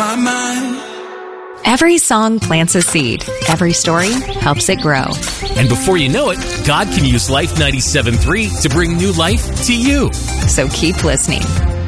my mind. Every song plants a seed. Every story helps it grow. And before you know it, God can use Life 97.3 to bring new life to you. So keep listening.